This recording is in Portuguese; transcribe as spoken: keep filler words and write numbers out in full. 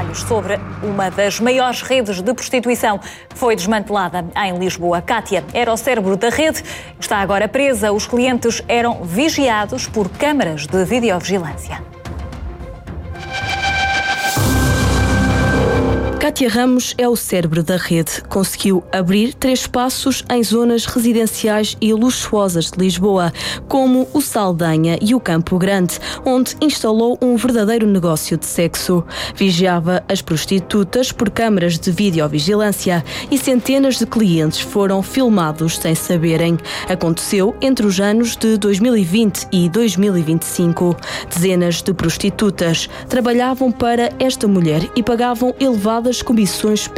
detalhes sobre uma das maiores redes de prostituição que foi desmantelada em Lisboa. Kátia era o cérebro da rede, está agora presa. Os clientes eram vigiados por câmaras de videovigilância. Kátia Ramos é o cérebro da rede. Conseguiu abrir três espaços em zonas residenciais e luxuosas de Lisboa, como o Saldanha e o Campo Grande, onde instalou um verdadeiro negócio de sexo. Vigiava as prostitutas por câmaras de videovigilância e centenas de clientes foram filmados sem saberem. Aconteceu entre os anos de dois mil e vinte e dois mil e vinte e cinco. Dezenas de prostitutas trabalhavam para esta mulher e pagavam elevadas comissões